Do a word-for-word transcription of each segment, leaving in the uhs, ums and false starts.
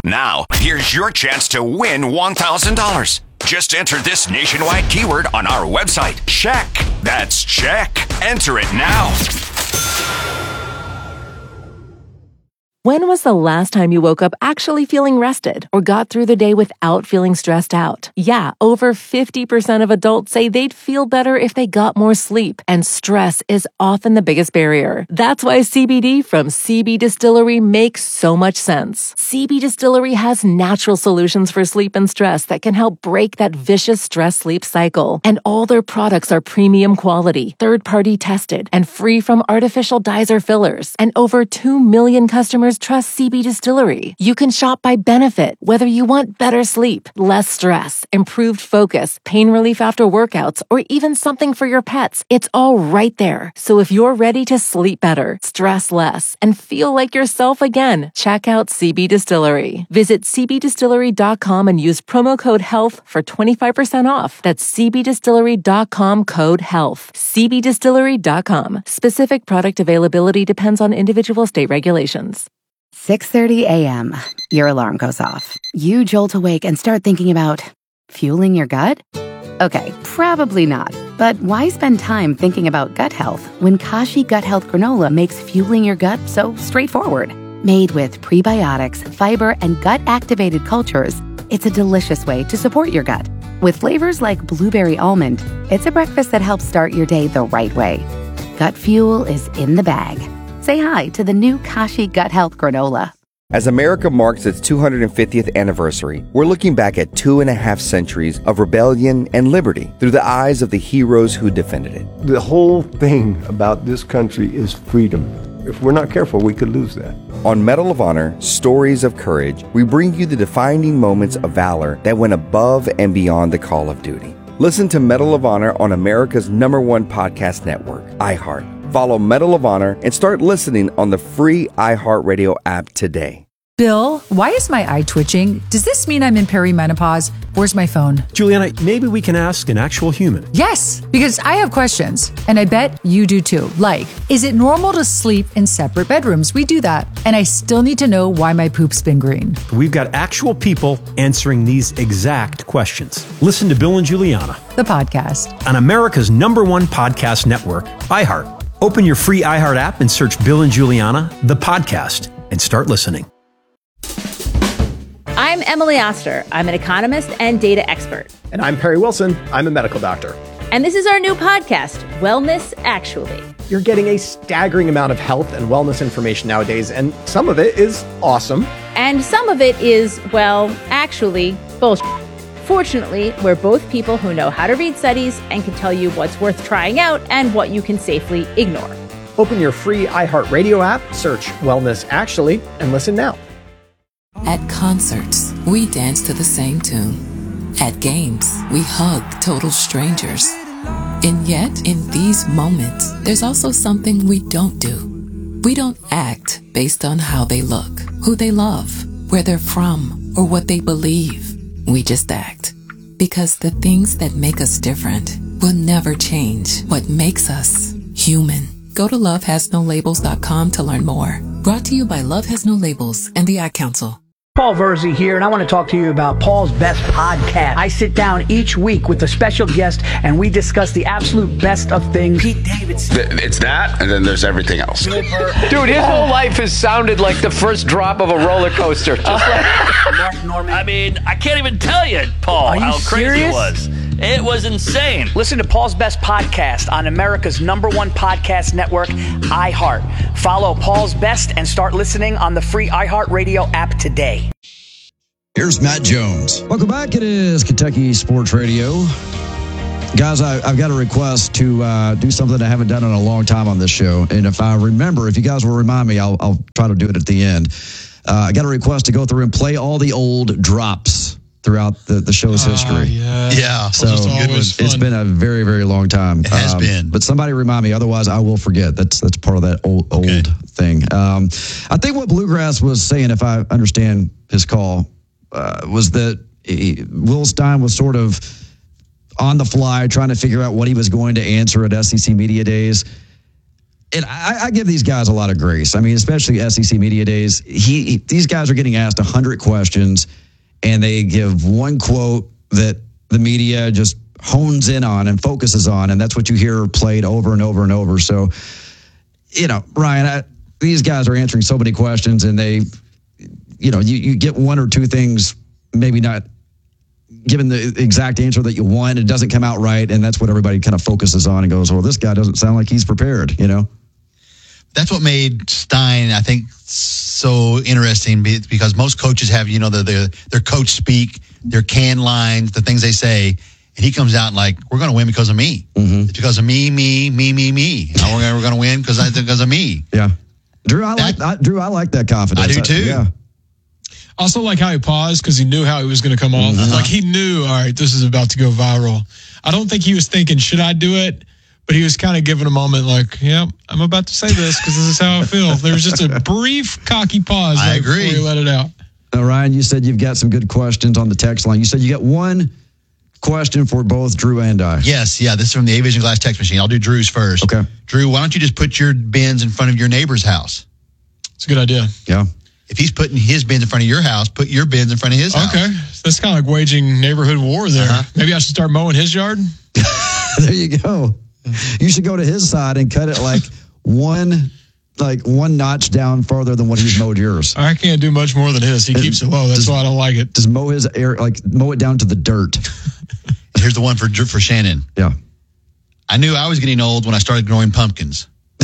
Now, here's your chance to win one thousand dollars. Just enter this nationwide keyword on our website. Check. That's check. Enter it now. When was the last time you woke up actually feeling rested or got through the day without feeling stressed out? Yeah, over fifty percent of adults say they'd feel better if they got more sleep, and stress is often the biggest barrier. That's why C B D from C B Distillery makes so much sense. C B Distillery has natural solutions for sleep and stress that can help break that vicious stress-sleep cycle. And all their products are premium quality, third-party tested, and free from artificial dyes or fillers. And over two million customers trust C B Distillery. You can shop by benefit, whether you want better sleep, less stress, improved focus, pain relief after workouts, or even something for your pets. It's all right there. So if you're ready to sleep better, stress less, and feel like yourself again, check out C B Distillery. Visit c b distillery dot com and use promo code HEALTH for twenty-five percent off. That's c b distillery dot com code HEALTH. c b distillery dot com. Specific product availability depends on individual state regulations. six thirty a.m. Your alarm goes off. You jolt awake and start thinking about fueling your gut? Okay, probably not. But why spend time thinking about gut health when Kashi Gut Health Granola makes fueling your gut so straightforward? Made with prebiotics, fiber, and gut-activated cultures, it's a delicious way to support your gut. With flavors like blueberry almond, it's a breakfast that helps start your day the right way. Gut fuel is in the bag. Say hi to the new Kashi Gut Health Granola. As America marks its two hundred fiftieth anniversary, we're looking back at two and a half centuries of rebellion and liberty through the eyes of the heroes who defended it. The whole thing about this country is freedom. If we're not careful, we could lose that. On Medal of Honor, Stories of Courage, we bring you the defining moments of valor that went above and beyond the call of duty. Listen to Medal of Honor on America's number one podcast network, iHeart. Follow Medal of Honor and start listening on the free iHeartRadio app today. Bill, why is my eye twitching? Does this mean I'm in perimenopause? Where's my phone? Juliana, maybe we can ask an actual human. Yes, because I have questions, and I bet you do too. Like, is it normal to sleep in separate bedrooms? We do that. And I still need to know why my poop's been green. We've got actual people answering these exact questions. Listen to Bill and Juliana, the podcast, on America's number one podcast network, iHeart. Open your free iHeart app and search Bill and Juliana, the podcast, and start listening. I'm Emily Oster. I'm an economist and data expert. And I'm Perry Wilson. I'm a medical doctor. And this is our new podcast, Wellness Actually. You're getting a staggering amount of health and wellness information nowadays, and some of it is awesome. And some of it is, well, actually, bullshit. Fortunately, we're both people who know how to read studies and can tell you what's worth trying out and what you can safely ignore. Open your free iHeartRadio app, search Wellness Actually, and listen now. At concerts, we dance to the same tune. At games, we hug total strangers. And yet, in these moments, there's also something we don't do. We don't act based on how they look, who they love, where they're from, or what they believe. We just act. Because the things that make us different will never change what makes us human. Go to love has no labels dot com to learn more. Brought to you by Love Has No Labels and the Ad Council. Paul Verzi here, and I want to talk to you about Paul's Best Podcast. I sit down each week with a special guest, and we discuss the absolute best of things. Pete Davidson. It's that, and then there's everything else. Dude, his whole life has sounded like the first drop of a roller coaster. Just like Mark Norman. I mean, I can't even tell you, Paul, how crazy serious? it was. It was insane. Listen to Paul's Best Podcast on America's number one podcast network, iHeart. Follow Paul's Best and start listening on the free iHeartRadio app today. Here's Matt Jones. Welcome back. It is Kentucky Sports Radio. Guys, I, I've got a request to uh, do something I haven't done in a long time on this show. And if I remember, if you guys will remind me, I'll, I'll try to do it at the end. Uh, I got a request to go through and play all the old drops throughout the, the show's uh, history. Yeah. yeah. So it's, it's been a very, very long time. It has um, been. But somebody remind me, otherwise I will forget. That's that's part of that old old okay. thing. Um, I think what Bluegrass was saying, if I understand his call, uh, was that he, Will Stein was sort of on the fly trying to figure out what he was going to answer at S E C Media Days. and I, I give these guys a lot of grace. I mean, especially S E C Media Days. He, he these guys are getting asked a hundred questions, and they give one quote that the media just hones in on and focuses on, and that's what you hear played over and over and over. So, you know, Ryan, I, these guys are answering so many questions, and they, you know, you, you get one or two things maybe not given the exact answer that you want, it doesn't come out right, and that's what everybody kind of focuses on and goes, well, this guy doesn't sound like he's prepared, you know? That's what made Stein, I think, so interesting, because most coaches have, you know, their, their, their coach speak, their canned lines, the things they say, and he comes out and like, we're going to win because of me. Mm-hmm. It's because of me, me, me, me, me. And we're going to win because I because of me. Yeah. Drew, I that, like I, Drew, I like that confidence. I do too. I, yeah. Also like how he paused because he knew how it was going to come off. Uh-huh. Like he knew, all right, this is about to go viral. I don't think he was thinking, should I do it? But he was kind of giving a moment like, yeah, I'm about to say this because this is how I feel. There was just a brief cocky pause I right agree. before he let it out. Now, Ryan, you said you've got some good questions on the text line. You said you got one question for both Drew and I. Yes, yeah, this is from the A-Vision Glass text machine. I'll do Drew's first. Okay. Drew, why don't you just put your bins in front of your neighbor's house? It's a good idea. Yeah. If he's putting his bins in front of your house, put your bins in front of his house. Okay. That's kind of like waging neighborhood war there. Uh-huh. Maybe I should start mowing his yard? There you go. You should go to his side and cut it like one like one notch down farther than what he's mowed yours. I can't do much more than his. He it, keeps it low. That's just, why I don't like it. Just mow his air, like mow it down to the dirt. Here's the one for for Shannon. Yeah. I knew I was getting old when I started growing pumpkins.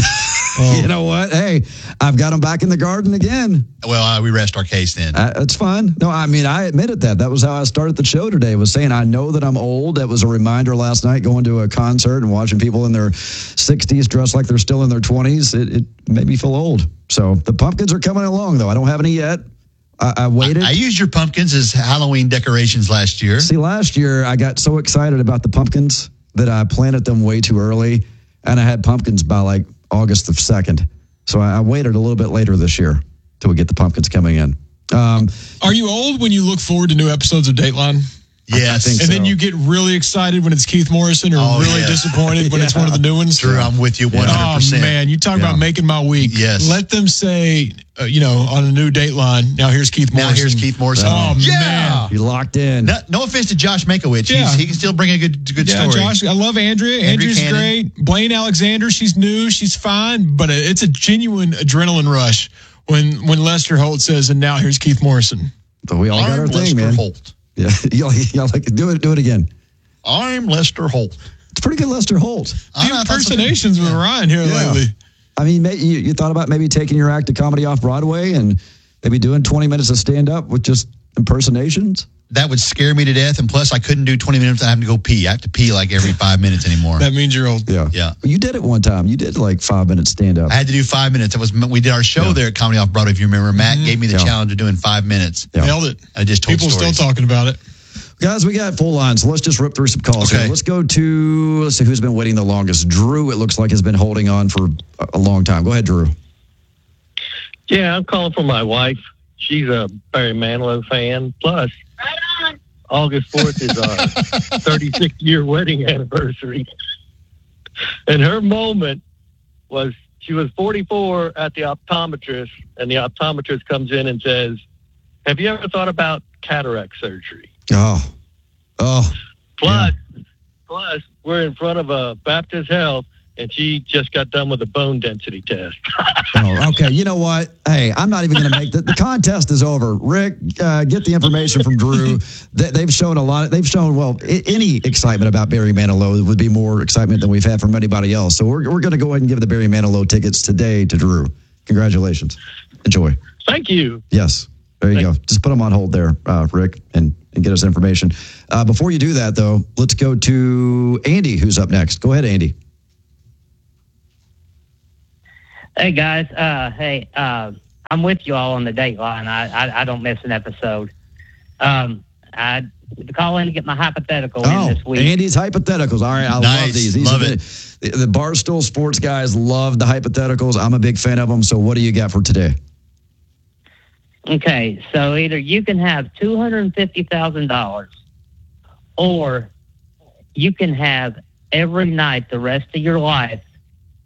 Oh. You know what? Hey, I've got them back in the garden again. Well, uh, we rest our case then. Uh, that's fine. No, I mean, I admitted that. That was how I started the show today, was saying I know that I'm old. That was a reminder last night going to a concert and watching people in their sixties dressed like they're still in their twenties. It, it made me feel old. So the pumpkins are coming along, though. I don't have any yet. I, I waited. I, I used your pumpkins as Halloween decorations last year. See, last year I got so excited about the pumpkins that I planted them way too early, and I had pumpkins by like August the second. So I, I waited a little bit later this year till we get the pumpkins coming in. Um, Are you old when you look forward to new episodes of Dateline? Yes. And so. then you get really excited when it's Keith Morrison or oh, really yeah. disappointed when yeah. it's one of the new ones? True, I'm with you one hundred percent. Oh, man, you talk yeah. about making my week. Yes. Let them say, uh, you know, on a new Dateline, now here's Keith Morrison. Now here's Keith Morrison. Oh, yeah. man. You locked in. No, no offense to Josh Mankiewicz. Yeah. He's, he can still bring a good good yeah, story. Josh, I love Andrea. Andrea Andrea's Cannon. great. Blaine Alexander, she's new. She's fine. But it's a genuine adrenaline rush when, when Lester Holt says, and now here's Keith Morrison. So we all I'm got our Lester thing, man. Holt. Yeah, y'all, y'all like do it. Do it again. I'm Lester Holt. It's pretty good, Lester Holt. The impersonations with yeah. Ryan here yeah. lately. I mean, maybe you, you thought about maybe taking your act of comedy off Broadway and maybe doing twenty minutes of stand up with just impersonations. That would scare me to death, and plus I couldn't do twenty minutes. I have to go pee. I have to pee like every five minutes anymore. That means you're old. Yeah, yeah. Well, you did it one time. You did like five minutes stand up. I had to do five minutes. That was we did our show yeah. there at Comedy Off Broadway. If you remember, Matt mm-hmm. gave me the yeah. challenge of doing five minutes. Yeah. Nailed it. I just told people stories. still talking about it. Guys, we got full lines, so let's just rip through some calls okay. here. Let's go to, let's see who's been waiting the longest. Drew, it looks like, has been holding on for a long time. Go ahead, Drew. Yeah, I'm calling for my wife. She's a Barry Manilow fan. Plus, August fourth is our thirty-sixth year wedding anniversary. And her moment was, she was forty-four at the optometrist, and the optometrist comes in and says, have you ever thought about cataract surgery? Oh. Oh. Plus, yeah. plus, we're in front of a Baptist Health, and she just got done with a bone density test. Oh, okay. You know what? Hey, I'm not even going to make the, the contest is over. Rick, uh, get the information from Drew. They, they've shown a lot. Of, they've shown, well, I, any excitement about Barry Manilow would be more excitement than we've had from anybody else. So we're, we're going to go ahead and give the Barry Manilow tickets today to Drew. Congratulations. Enjoy. Thank you. Yes. There you Thanks. go. Just put them on hold there, uh, Rick, and, and get us information. Uh, before you do that, though, let's go to Andy, who's up next. Go ahead, Andy. Hey, guys. Uh, hey, uh, I'm with you all on the Dateline. I, I, I don't miss an episode. Um, I call in to get my hypothetical oh, in this week. Andy's hypotheticals. All right, I nice. love these. these love are it. The, the Barstool Sports guys love the hypotheticals. I'm a big fan of them. So what do you got for today? Okay, so either you can have two hundred fifty thousand dollars or you can have every night the rest of your life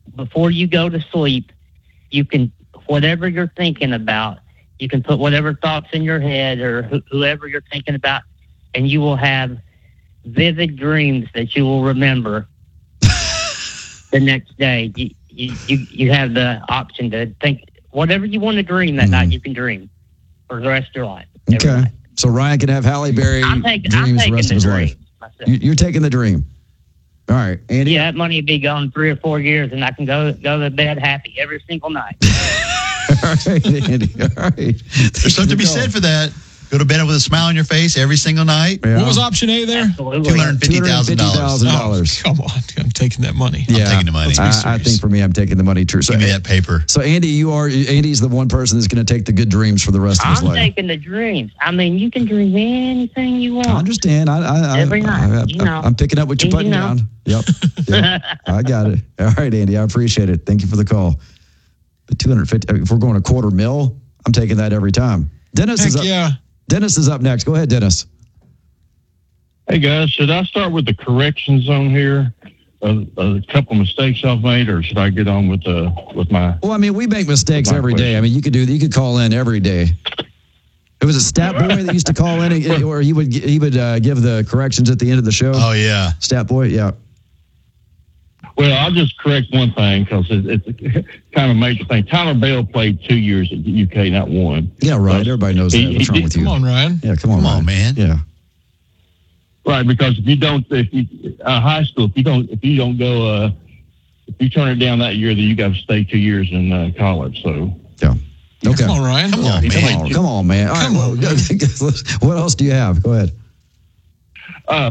before you go to sleep, you can, whatever you're thinking about, you can put whatever thoughts in your head or wh- whoever you're thinking about, and you will have vivid dreams that you will remember the next day. You, you, you, you have the option to think whatever you want to dream that mm-hmm. night, you can dream for the rest of your life. Okay. Night. So Ryan can have Halle Berry I'm taking, dreams I'm the rest of his life. You, you're taking the dream. All right, Andy. Yeah, that money would be gone three or four years, and I can go go to bed happy every single night. All right, Andy. All right. There's something to be said for that. Go to bed with a smile on your face every single night. Yeah. What was option A there? two hundred fifty thousand dollars. Oh, come on. I'm taking that money. Yeah, I'm taking the money. I, I think for me, I'm taking the money too. So, give me that paper. So, Andy, you are Andy's the one person that's going to take the good dreams for the rest of his I'm life. I'm taking the dreams. I mean, you can dream anything you want. I understand. I, I, every I, night. I, I, you know. I'm picking up what you're putting you know. down. Yep. yep. I got it. All right, Andy. I appreciate it. Thank you for the call. But two hundred fifty. If we're going a quarter mil, I'm taking that every time. Dennis Heck is up. Yeah. Dennis is up next. Go ahead, Dennis. Hey, guys, should I start with the correction zone here? A, a couple mistakes I've made, or should I get on with uh, with my... Well, I mean, we make mistakes every question. day. I mean, you could do you could call in every day. It was a stat boy that used to call in, and, or he would he would uh, give the corrections at the end of the show. Oh, yeah. Stat boy, yeah. Well, I'll just correct one thing because it, it's kind of a major thing. Tyler Bale played two years at the U K, not one. Yeah, right. Everybody knows that. He, What's he wrong did, with you? Come on, Ryan. Yeah, come on, come Ryan. on, man. Yeah. Right, because if you don't, if you uh, high school, if you don't, if you don't go, uh, if you turn it down that year, then you got to stay two years in uh, college. So yeah. Okay. Come on, Ryan. Come on, yeah, man. Come on, come on, man. All come right, on, well, man. What else do you have? Go ahead. Uh,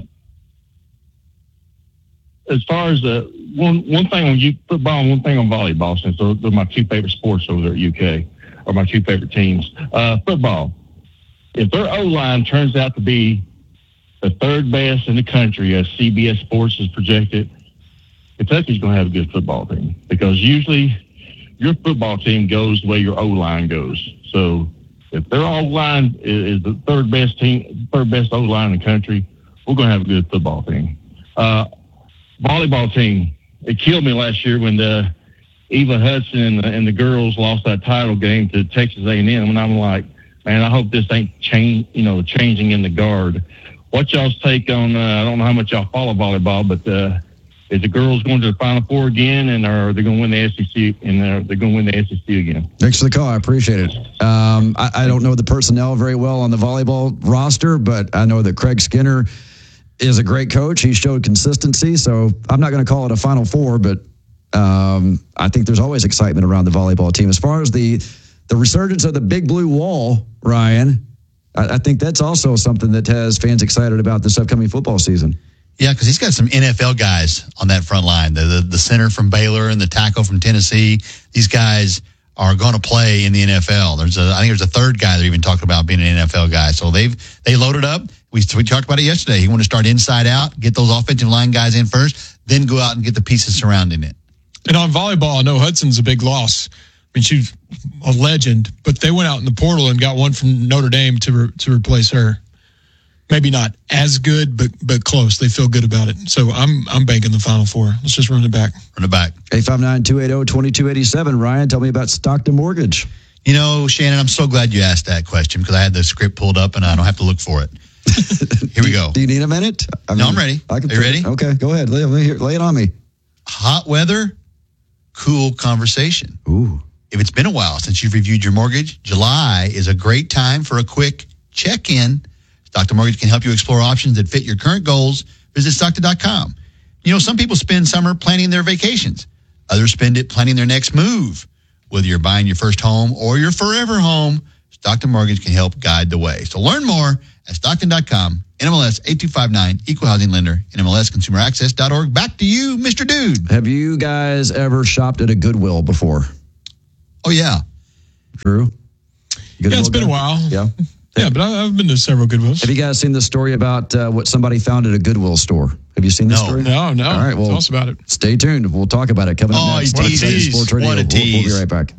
as far as the one one thing on you football and one thing on volleyball, since they're, they're my two favorite sports over there at U K, or my two favorite teams. Uh, football. If their O-line turns out to be the third best in the country, as C B S Sports has projected, Kentucky's going to have a good football team, because usually your football team goes the way your O-line goes. So if their O-line is, is the third best team, third best O-line in the country, we're going to have a good football team. Uh, volleyball team, it killed me last year when the Eva Hudson and the, and the girls lost that title game to Texas A and M, and I'm like, man, I hope this ain't change, you know, changing in the guard. What y'all's take on? Uh, I don't know how much y'all follow volleyball, but uh, is the girls going to the Final Four again, and are they going to win the S E C? And are they going to win the S E C again? Thanks for the call. I appreciate it. Um, I, I don't know the personnel very well on the volleyball roster, but I know that Craig Skinner is a great coach. He showed consistency, so I'm not going to call it a Final Four, but um, I think there's always excitement around the volleyball team. As far as the the resurgence of the Big Blue Wall, Ryan, I, I think that's also something that has fans excited about this upcoming football season. Yeah, because he's got some N F L guys on that front line. The, the the center from Baylor and the tackle from Tennessee. These guys are going to play in the N F L. There's a, I think there's a third guy that even talked about being an N F L guy. So they've they loaded up. We we talked about it yesterday. He wanted to start inside out, get those offensive line guys in first, then go out and get the pieces surrounding it. And on volleyball, I know Hudson's a big loss. I mean, she's a legend, but they went out in the portal and got one from Notre Dame to re, to replace her. Maybe not as good, but but close. They feel good about it. So I'm I'm banking the Final Four. Let's just run it back. Run it back. eight five nine, two eight zero, two two eight seven. Ryan, tell me about Stockton Mortgage. You know, Shannon, I'm so glad you asked that question because I had the script pulled up and I don't have to look for it. Here we go. Do you need a minute? I mean, no, I'm ready. I can Are you ready? Okay, go ahead. Lay, lay, lay it on me. Hot weather, cool conversation. Ooh. If it's been a while since you've reviewed your mortgage, July is a great time for a quick check-in. Stockton Mortgage can help you explore options that fit your current goals. Visit Stockton dot com. You know, some people spend summer planning their vacations. Others spend it planning their next move. Whether you're buying your first home or your forever home, Stockton Mortgage can help guide the way. So learn more at Stockton dot com. N M L S eight two five nine, Equal Housing Lender, N M L S Consumer Access dot org. Back to you, Mister Dude. Have you guys ever shopped at a Goodwill before? Oh, yeah. True? Goodwill yeah, it's been guy? a while. Yeah. Yeah, but I've been to several Goodwills. Have you guys seen the story about uh, what somebody found at a Goodwill store? Have you seen this no, story? No, no. All right, well, tell us about it. Stay tuned. We'll talk about it. Coming oh, up next. What a tease. Sports Radio. What a tease. We'll, we'll be right back.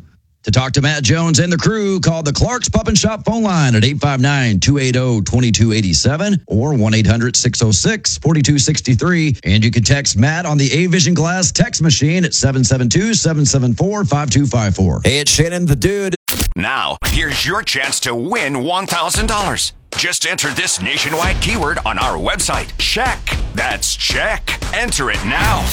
To talk to Matt Jones and the crew, call the Clark's Pub and Shop phone line at eight five nine, two eight zero, two two eight seven or one eight hundred, six oh six, four two six three. And you can text Matt on the A-Vision Glass text machine at seven seven two, seven seven four, five two five four. Hey, it's Shannon the Dude. Now, here's your chance to win one thousand dollars. Just enter this nationwide keyword on our website. Check. That's check. Enter it now.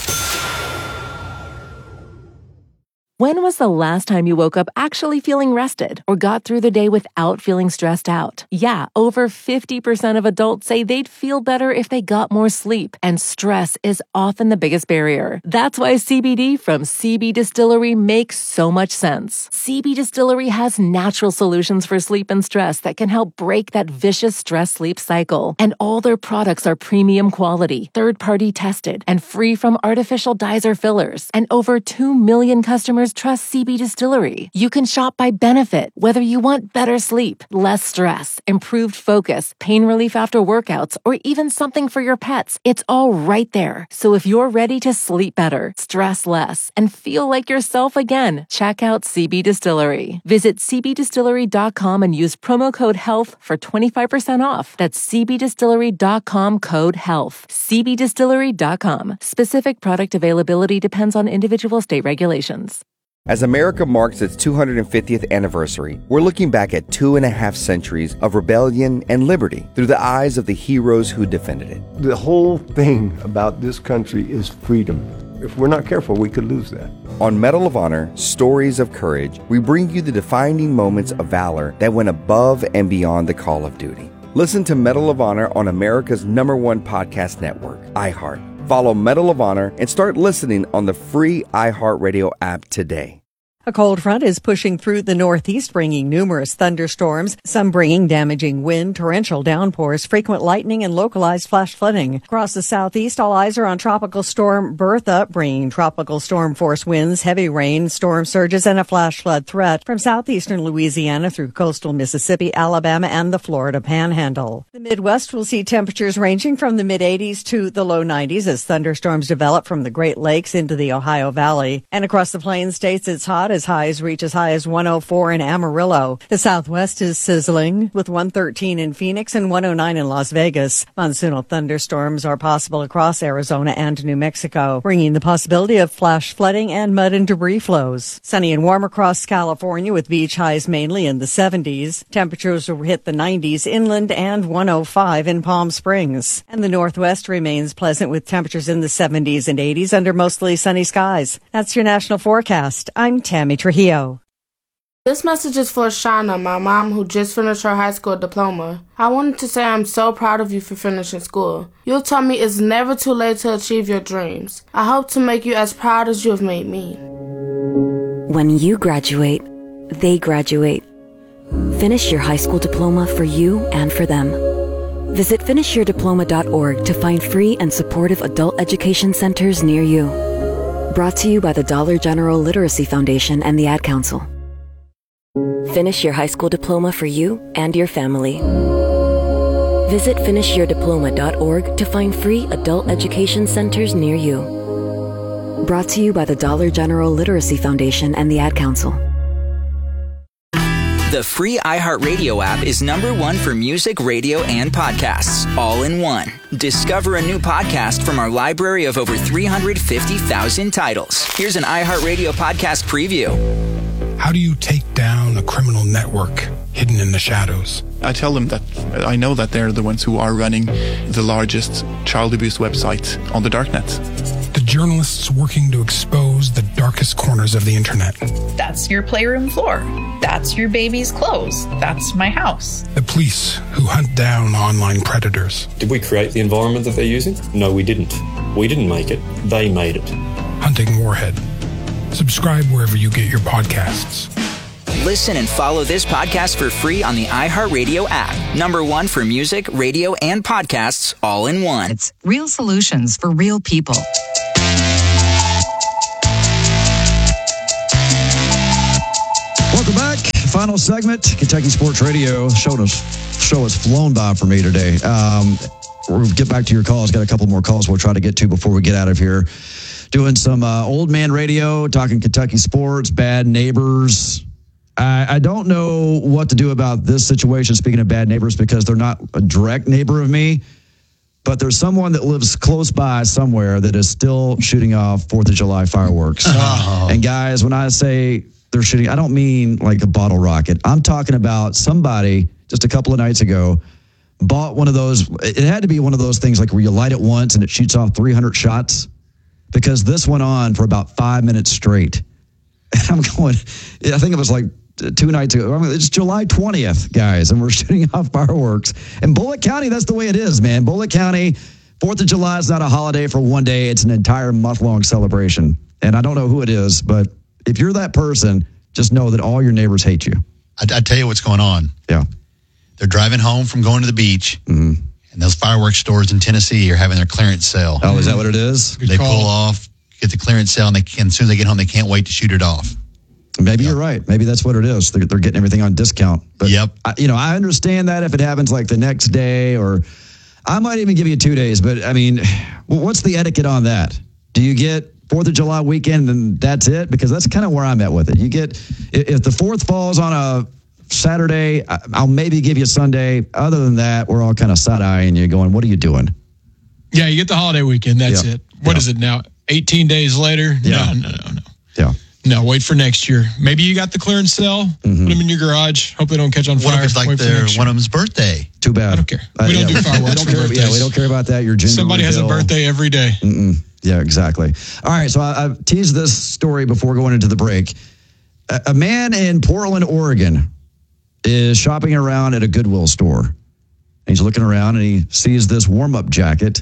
When was the last time you woke up actually feeling rested or got through the day without feeling stressed out? Yeah, over fifty percent of adults say they'd feel better if they got more sleep, and stress is often the biggest barrier. That's why C B D from C B Distillery makes so much sense. C B Distillery has natural solutions for sleep and stress that can help break that vicious stress-sleep cycle. And all their products are premium quality, third-party tested, and free from artificial dyes or fillers. And over two million customers trust C B Distillery. You can shop by benefit, whether you want better sleep, less stress, improved focus, pain relief after workouts, or even something for your pets. It's all right there. So if you're ready to sleep better, stress less, and feel like yourself again, check out C B Distillery. Visit c b distillery dot com and use promo code HEALTH for twenty-five percent off. That's c b distillery dot com code HEALTH. c b distillery dot com. Specific product availability depends on individual state regulations. As America marks its two hundred fiftieth anniversary, we're looking back at two and a half centuries of rebellion and liberty through the eyes of the heroes who defended it. The whole thing about this country is freedom. If we're not careful, we could lose that. On Medal of Honor, Stories of Courage, we bring you the defining moments of valor that went above and beyond the call of duty. Listen to Medal of Honor on America's number one podcast network, iHeart. Follow Medal of Honor and start listening on the free iHeartRadio app today. A cold front is pushing through the Northeast, bringing numerous thunderstorms, some bringing damaging wind, torrential downpours, frequent lightning, and localized flash flooding. Across the Southeast, all eyes are on Tropical Storm Bertha, bringing tropical storm force winds, heavy rain, storm surges, and a flash flood threat from southeastern Louisiana through coastal Mississippi, Alabama, and the Florida Panhandle. The Midwest will see temperatures ranging from the mid-eighties to the low nineties as thunderstorms develop from the Great Lakes into the Ohio Valley. And across the Plains states, it's hot as highs reach as high as one oh four in Amarillo. The Southwest is sizzling with one thirteen in Phoenix and one oh nine in Las Vegas. Monsoonal thunderstorms are possible across Arizona and New Mexico, bringing the possibility of flash flooding and mud and debris flows. Sunny and warm across California with beach highs mainly in the seventies. Temperatures will hit the nineties inland and one oh five in Palm Springs. And the Northwest remains pleasant with temperatures in the seventies and eighties under mostly sunny skies. That's your national forecast. I'm Tammy Trujillo. This message is for Shauna, my mom who just finished her high school diploma. I wanted to say I'm so proud of you for finishing school. You taught me it's never too late to achieve your dreams. I hope to make you as proud as you have made me. When you graduate, they graduate. Finish your high school diploma for you and for them. Visit finish your diploma dot org to find free and supportive adult education centers near you. Brought to you by the Dollar General Literacy Foundation and the Ad Council. Finish your high school diploma for you and your family. Visit finish your diploma dot org to find free adult education centers near you. Brought to you by the Dollar General Literacy Foundation and the Ad Council. The free iHeartRadio app is number one for music, radio, and podcasts, all in one. Discover a new podcast from our library of over three hundred fifty thousand titles. Here's an iHeartRadio podcast preview. How do you take down a criminal network hidden in the shadows? I tell them that I know that they're the ones who are running the largest child abuse website on the darknet. The journalists working to expose the darkest corners of the internet. That's your playroom floor. That's your baby's clothes. That's my house. The police who hunt down online predators. Did we create the environment that they're using? No, we didn't. We didn't make it. They made it. Hunting Warhead. Subscribe wherever you get your podcasts. Listen and follow this podcast for free on the iHeartRadio app. Number one for music, radio, and podcasts, all in one. It's real solutions for real people. Welcome back. Final segment. Kentucky Sports Radio. Show has, show has flown by for me today. Um, we'll get back to your calls. Got a couple more calls we'll try to get to before we get out of here. doing some uh, old man radio, talking Kentucky sports, bad neighbors. I, I don't know what to do about this situation, speaking of bad neighbors, because they're not a direct neighbor of me. But there's someone that lives close by somewhere that is still shooting off fourth of July fireworks. Oh. And guys, when I say they're shooting, I don't mean like a bottle rocket. I'm talking about somebody just a couple of nights ago bought one of those. It had to be one of those things like where you light it once and it shoots off three hundred shots, because this went on for about five minutes straight. And I'm going, I think it was like two nights ago. I mean, it's July twentieth, guys, and we're shooting off fireworks. In Bullitt County, that's the way it is, man. Bullitt County, fourth of July is not a holiday for one day. It's an entire month-long celebration. And I don't know who it is, but if you're that person, just know that all your neighbors hate you. I, I tell you what's going on. Yeah. They're driving home from going to the beach, mm-hmm. and those fireworks stores in Tennessee are having their clearance sale. Oh, is that what it is? Good they call. Pull off, get the clearance sale, and, they, and as soon as they get home, they can't wait to shoot it off. Maybe yep. you're right. Maybe that's what it is. They're, they're getting everything on discount. But, yep. I, you know, I understand that if it happens like the next day, or I might even give you two days. But, I mean, what's the etiquette on that? Do you get fourth of July weekend and that's it? Because that's kind of where I'm at with it. You get, if the fourth falls on a Saturday, I'll maybe give you Sunday. Other than that, we're all kind of side-eyeing you going, what are you doing? Yeah, you get the holiday weekend. That's yeah. it. What yeah. is it now? eighteen days later? Yeah. No, no, no, no. Yeah. No, wait for next year. Maybe you got the clearance sale. Mm-hmm. Put them in your garage. Hope they don't catch on fire. What if it's like their, one of them's birthday? Too bad. I don't care. We uh, don't yeah, do fireworks. We don't for care, birthdays. yeah, we don't care about that. Your gender Somebody reveal. has a birthday every day. Mm-mm. Yeah, exactly. All right, so I, I've teased this story before going into the break. A, a man in Portland, Oregon, is shopping around at a Goodwill store. He's looking around and he sees this warm-up jacket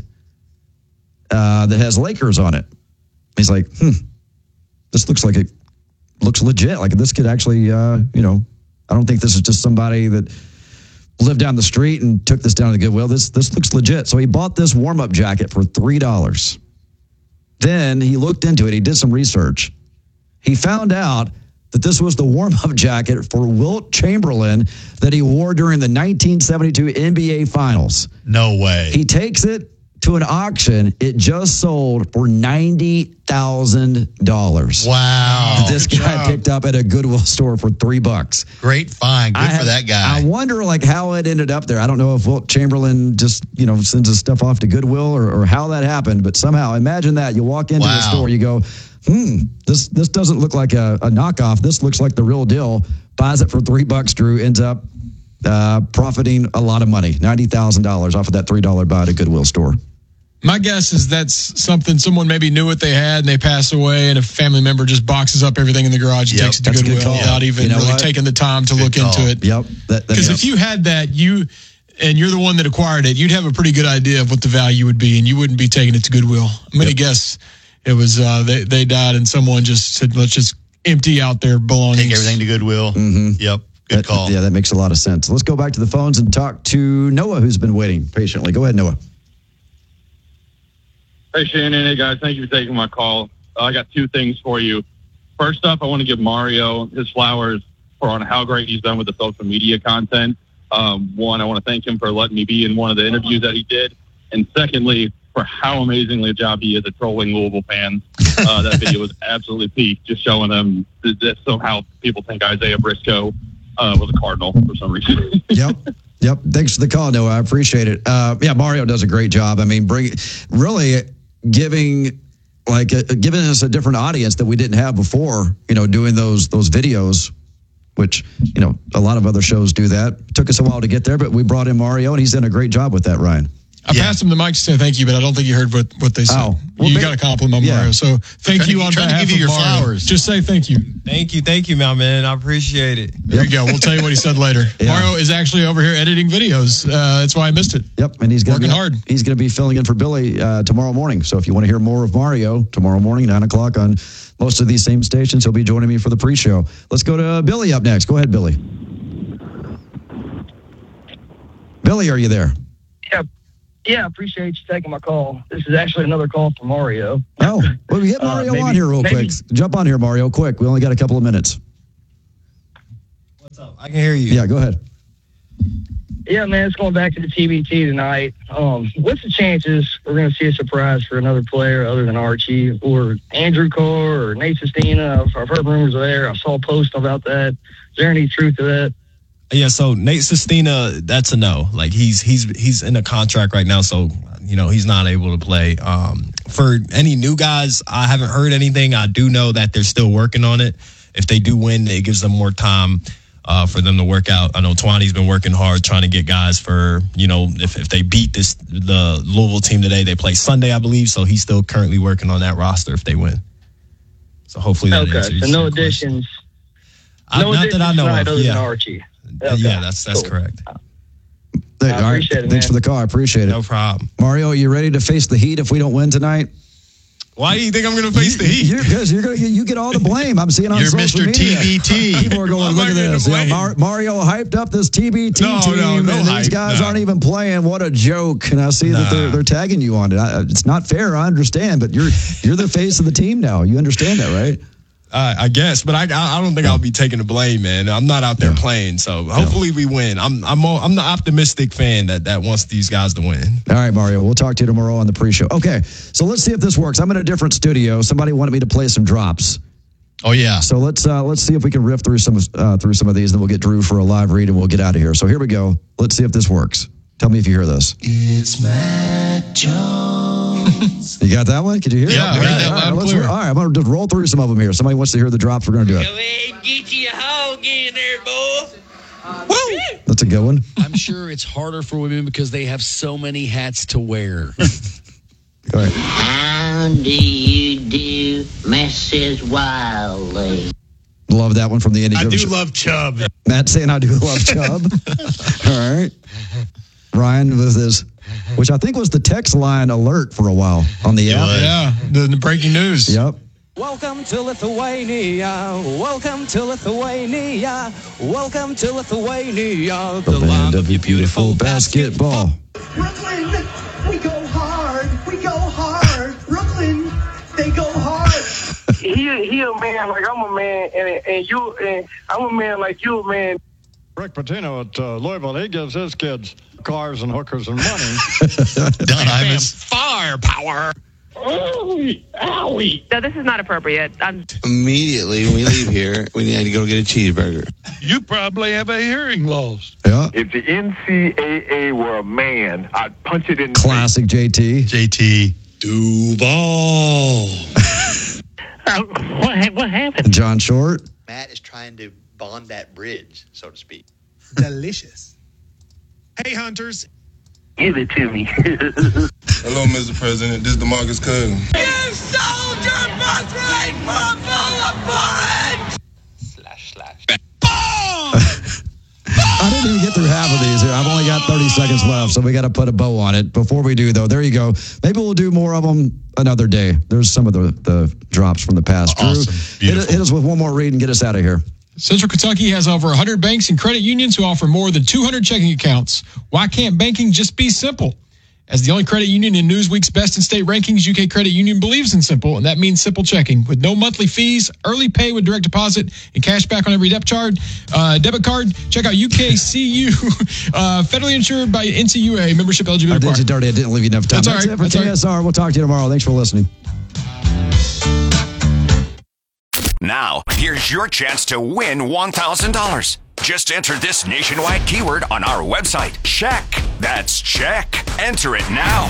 uh, that has Lakers on it. He's like, hmm, this looks like it looks legit. Like this could actually, uh, you know, I don't think this is just somebody that lived down the street and took this down to the Goodwill. This this looks legit. So he bought this warm-up jacket for three dollars. Then he looked into it. He did some research. He found out that this was the warm-up jacket for Wilt Chamberlain that he wore during the nineteen seventy-two N B A Finals. No way. He takes it to an auction. It just sold for ninety thousand dollars. Wow. This Good guy job. picked up at a Goodwill store for three bucks. Great find. Good I for have, that guy. I wonder like how it ended up there. I don't know if Wilt Chamberlain just, you know, sends his stuff off to Goodwill or, or how that happened, but somehow imagine that. You walk into Wow. the store, you go, hmm, this this doesn't look like a, a knockoff. This looks like the real deal. Buys it for three bucks, Drew, ends up uh, profiting a lot of money, ninety thousand dollars off of that three dollar buy at a Goodwill store. My guess is that's something someone maybe knew what they had and they pass away, and a family member just boxes up everything in the garage and Yep, takes it to that's a good Goodwill call. without even You know really what? taking the time to Good look call. into it. Yep. Because if you had that, you and you're the one that acquired it, you'd have a pretty good idea of what the value would be, and you wouldn't be taking it to Goodwill. I'm going to guess it was uh, they they died and someone just said, let's just empty out their belongings. Take everything to Goodwill. Mm-hmm. Yep. Good That- call. Yeah, that makes a lot of sense. Let's go back to the phones and talk to Noah, who's been waiting patiently. Go ahead, Noah. Hey, Shannon. Hey, guys. Thank you for taking my call. Uh, I got two things for you. First up, I want to give Mario his flowers for on how great he's done with the social media content. Um, one, I want to thank him for letting me be in one of the interviews that he did. And secondly, for how amazingly a job he is at trolling Louisville fans. Uh, that video was absolutely peak, just showing them that, that somehow people think Isaiah Briscoe uh, was a Cardinal for some reason. Yep. Yep. Thanks for the call, Noah. I appreciate it. Uh, yeah, Mario does a great job. I mean, bring really giving like a, giving us a different audience that we didn't have before. You know, doing those those videos, which you know a lot of other shows do that. It took us a while to get there, but we brought in Mario, and he's done a great job with that, Ryan. I yeah. passed him the mic to say thank you, but I don't think you heard what, what they said. Oh, well, you they, got to compliment yeah. Mario. So thank trying you to, on trying behalf to give you of your Mario. flowers. Just say thank you. Thank you, thank you, my man. I appreciate it. There you go. We'll tell you what he said later. Yeah. Mario is actually over here editing videos. Uh, that's why I missed it. Yep, and he's gonna working be, hard. He's going to be filling in for Billy uh, tomorrow morning. So if you want to hear more of Mario tomorrow morning, nine o'clock on most of these same stations, he'll be joining me for the pre-show. Let's go to Billy up next. Go ahead, Billy. Billy, are you there? Yeah, yeah. Appreciate you taking my call. This is actually another call from Mario. Oh, well, we get Mario uh, maybe, on here real maybe, quick. Jump on here, Mario, quick. We only got a couple of minutes. What's up? I can hear you. Yeah, go ahead. Yeah, man, it's going back to the T B T tonight. Um, what's the chances we're going to see a surprise for another player other than Archie or Andrew Carr or Nate Sestina? I've, I've heard rumors there. I saw a post about that. Is there any truth to that? Yeah, so Nate Sestina, that's a no. Like he's he's he's in a contract right now, so you know he's not able to play. Um, for any new guys, I haven't heard anything. I do know that they're still working on it. If they do win, it gives them more time uh, for them to work out. I know Twani's been working hard trying to get guys for, you know, if, if they beat this the Louisville team today, they play Sunday, I believe. So he's still currently working on that roster if they win. So hopefully that okay. answers so no your additions. I, no not additions that I know tonight of. other Yeah. than Archie. Okay. Yeah, that's that's cool. correct. Hey, I all right. appreciate it, Thanks man. for the call. I appreciate it. No problem. Mario, are you ready to face the Heat if we don't win tonight? Why do you think I'm going to face the Heat? Because you're, you're gonna you get all the blame. I'm seeing on You're social Mister media. T B T. People are going, Why am look I at getting this. the You know, blame? Mar- Mario hyped up this T B T No, team, no, no and hype. these guys Nah. aren't even playing. What a joke! And I see that Nah. they're, they're tagging you on it. I, it's not fair. I understand, but you're you're the face of the team now. You understand that, right? Uh, I guess, but I, I don't think I'll be taking the blame, man. I'm not out there yeah. playing, so hopefully yeah. we win. I'm I'm all, I'm the optimistic fan that, that wants these guys to win. All right, Mario. We'll talk to you tomorrow on the pre-show. Okay, so let's see if this works. I'm in a different studio. Somebody wanted me to play some drops. Oh yeah. So let's uh, let's see if we can riff through some uh, through some of these, then we'll get Drew for a live read and we'll get out of here. So here we go. Let's see if this works. Tell me if you hear this. It's Matt Jones. You got that one? Could you hear yeah, it? Yeah, all right, all right, let's hear, all right, I'm going to just roll through some of them here. Somebody wants to hear the drops. We're going to do it. Go ahead and get you a hog in there, boy. Woo! That's a good one. I'm sure it's harder for women because they have so many hats to wear. Go ahead. How do you do, Missus Wiley? Love that one from the Indie I River do Show. love Chubb. Matt saying I do love Chubb. All right. Ryan with his, which I think was the text line alert for a while on the app. Yeah, the, the breaking news. Yep. Welcome to Lithuania. Welcome to Lithuania. Welcome to Lithuania. The, the land of your beautiful basketball. Brooklyn, we go hard. We go hard. Brooklyn, they go hard. he, he a man like I'm a man, and, and you, and I'm a man like you a man. Rick Pitino at uh, Louisville, he gives his kids cars and hookers and money. Don Imus. Firepower. Owie, owie. No, this is not appropriate. I'm... Immediately when we leave here, we need to go get a cheeseburger. You probably have a hearing loss. Yeah. If the N C A A were a man, I'd punch it in the Classic J T. J T. Duval. uh, what, what happened? John Short. Matt is trying to bond that bridge, so to speak. Delicious. Hey, Hunters. Give it to me. Hello, Mister President. This is DeMarcus Cousins. You sold your birthright for a bowl of porridge! Slash, slash. I didn't even get through half of these here. I've only got thirty seconds left, so we got to put a bow on it. Before we do, though, there you go. Maybe we'll do more of them another day. There's some of the, the drops from the past. Awesome. Drew, hit, hit us with one more read and get us out of here. Central Kentucky has over one hundred banks and credit unions who offer more than two hundred checking accounts. Why can't banking just be simple? As the only credit union in Newsweek's Best in State rankings, U K Credit Union believes in simple, and that means simple checking. With no monthly fees, early pay with direct deposit, and cash back on every debit card. Uh, debit card. Check out U K C U, uh, federally insured by N C U A, membership eligibility. I did you dirty. I didn't leave you enough time. That's, That's all right. it for That's T S R. All right. We'll talk to you tomorrow. Thanks for listening. Now, here's your chance to win one thousand dollars. Just enter this nationwide keyword on our website. Check. That's check. Enter it now.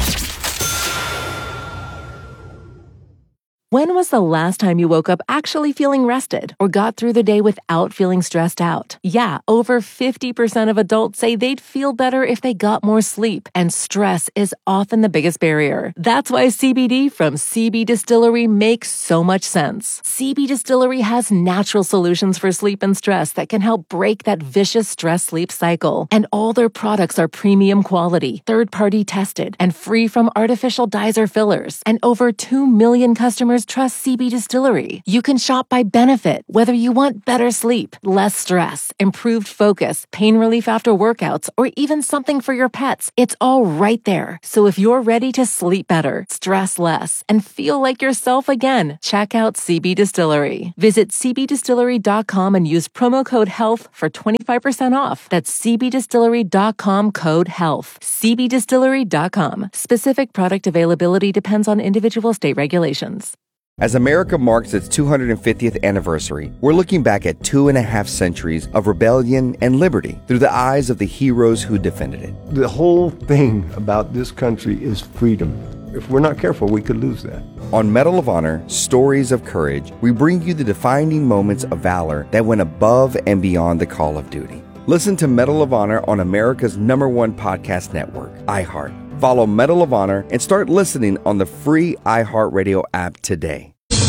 When was the last time you woke up actually feeling rested or got through the day without feeling stressed out? Yeah, over fifty percent of adults say they'd feel better if they got more sleep, and stress is often the biggest barrier. That's why C B D from C B Distillery makes so much sense. C B Distillery has natural solutions for sleep and stress that can help break that vicious stress-sleep cycle. And all their products are premium quality, third-party tested, and free from artificial dyes or fillers. And over two million customers customers trust C B Distillery. You can shop by benefit, whether you want better sleep, less stress, improved focus, pain relief after workouts, or even something for your pets. It's all right there. So if you're ready to sleep better, stress less, and feel like yourself again, check out C B Distillery. Visit c b distillery dot com and use promo code HEALTH for twenty-five percent off. That's c b distillery dot com code HEALTH. c b distillery dot com. Specific product availability depends on individual state regulations. As America marks its two hundred fiftieth anniversary, we're looking back at two and a half centuries of rebellion and liberty through the eyes of the heroes who defended it. The whole thing about this country is freedom. If we're not careful, we could lose that. On Medal of Honor, Stories of Courage, we bring you the defining moments of valor that went above and beyond the call of duty. Listen to Medal of Honor on America's number one podcast network, iHeart. Follow Medal of Honor and start listening on the free iHeartRadio app today.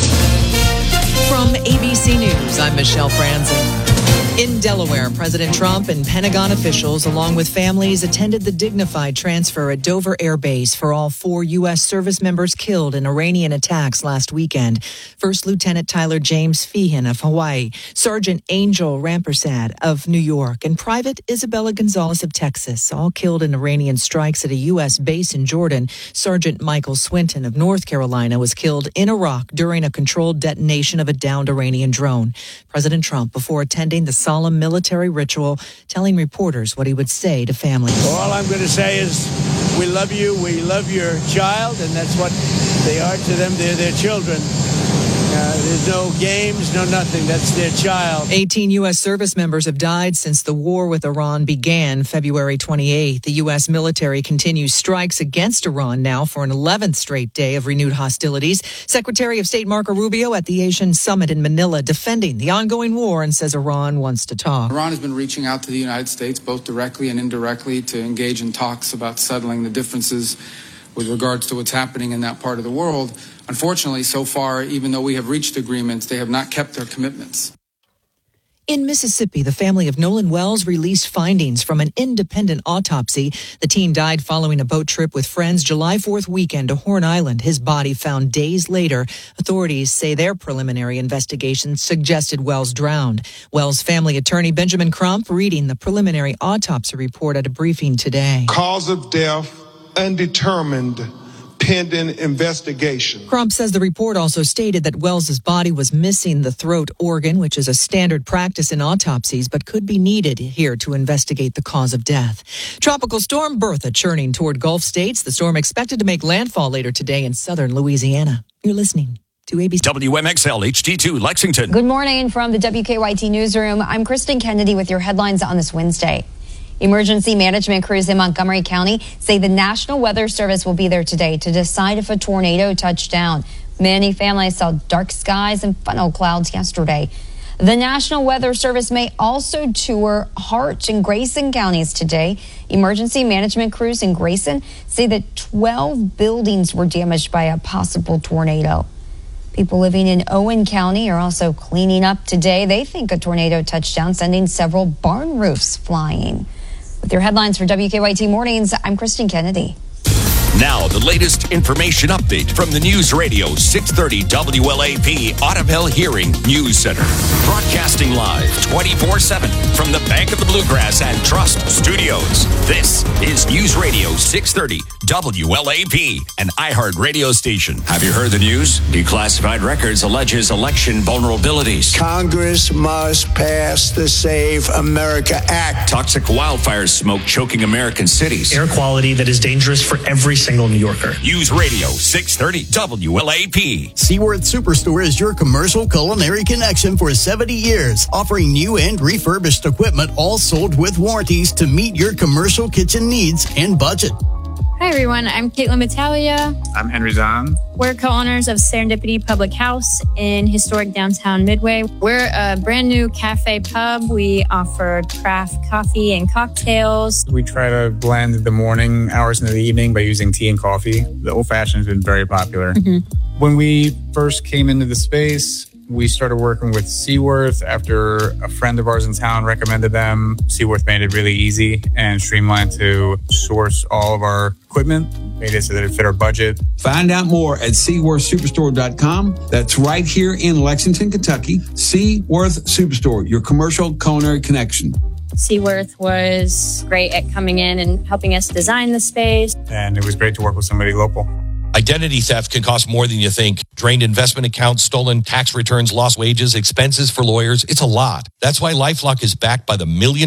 From A B C News, I'm Michelle Franzen. In Delaware, President Trump and Pentagon officials, along with families, attended the dignified transfer at Dover Air Base for all four U S service members killed in Iranian attacks last weekend. First Lieutenant Tyler James Feehan of Hawaii, Sergeant Angel Rampersad of New York, and Private Isabella Gonzalez of Texas, all killed in Iranian strikes at a U S base in Jordan. Sergeant Michael Swinton of North Carolina was killed in Iraq during a controlled detonation of a downed Iranian drone. President Trump, before attending the solemn military ritual, telling reporters what he would say to families. All I'm going to say is we love you, we love your child, and that's what they are to them. They're their children. Uh, there's no games, no nothing. That's their child. eighteen U S service members have died since the war with Iran began February twenty-eighth. The U S military continues strikes against Iran now for an eleventh straight day of renewed hostilities. Secretary of State Marco Rubio at the Asian Summit in Manila defending the ongoing war and says Iran wants to talk. Iran has been reaching out to the United States, both directly and indirectly, to engage in talks about settling the differences with regards to what's happening in that part of the world. Unfortunately, so far, even though we have reached agreements, they have not kept their commitments. In Mississippi, the family of Nolan Wells released findings from an independent autopsy. The teen died following a boat trip with friends July fourth weekend to Horn Island. His body found days later. Authorities say their preliminary investigation suggested Wells drowned. Wells' family attorney Benjamin Crump reading the preliminary autopsy report at a briefing today. Cause of death undetermined, pending investigation. Crump says the report also stated that Wells's body was missing the throat organ, which is a standard practice in autopsies, but could be needed here to investigate the cause of death. Tropical storm Bertha churning toward Gulf states. The storm expected to make landfall later today in southern Louisiana. You're listening to A B C. W M X L H D two Lexington. Good morning from the W K Y T newsroom. I'm Kristen Kennedy with your headlines on this Wednesday. Emergency management crews in Montgomery County say the National Weather Service will be there today to decide if a tornado touched down. Many families saw dark skies and funnel clouds yesterday. The National Weather Service may also tour Hart and Grayson counties today. Emergency management crews in Grayson say that twelve buildings were damaged by a possible tornado. People living in Owen County are also cleaning up today. They think a tornado touched down, sending several barn roofs flying. With your headlines for W K Y T Mornings, I'm Kristen Kennedy. Now, the latest information update from the News Radio six thirty W L A P Audubon Hearing News Center. Broadcasting live twenty-four seven from the Bank of the Bluegrass and Trust Studios. This is News Radio six thirty W L A P, an iHeart radio station. Have you heard the news? Declassified Records alleges election vulnerabilities. Congress must pass the Save America Act. Toxic wildfire smoke choking American cities. Air quality that is dangerous for every single New Yorker. News Radio six thirty W L A P. Seaworth Superstore is your commercial culinary connection for seventy years, offering new and refurbished equipment, all sold with warranties to meet your commercial kitchen needs and budget. Hi, everyone. I'm Caitlin Battaglia. I'm Henry Zahn. We're co-owners of Serendipity Public House in historic downtown Midway. We're a brand new cafe pub. We offer craft coffee and cocktails. We try to blend the morning hours into the evening by using tea and coffee. The old-fashioned has been very popular. Mm-hmm. When we first came into the space, We started working with Seaworth after a friend of ours in town recommended them. Seaworth made it really easy and streamlined to source all of our equipment, made it so that it fit our budget. Find out more at seaworth superstore dot com. That's right here in Lexington, Kentucky. Seaworth Superstore, your commercial culinary connection. Seaworth was great at coming in and helping us design the space. And it was great to work with somebody local. Identity theft can cost more than you think. Drained investment accounts, stolen tax returns, lost wages, expenses for lawyers. It's a lot. That's why LifeLock is backed by the million